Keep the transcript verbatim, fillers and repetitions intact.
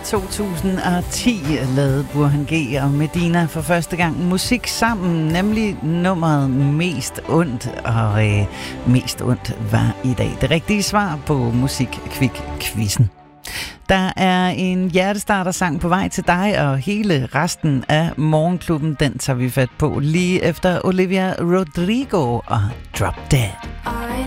to tusind og ti lavede Burhan G og Medina for første gang musik sammen, nemlig nummeret Mest Ondt, og øh, Mest Ondt var i dag det rigtige svar på Musikkvik-quizzen. Der er en hjertestarter-sang på vej til dig, og hele resten af Morgenklubben, den tager vi fat på lige efter Olivia Rodrigo og Drop Dead.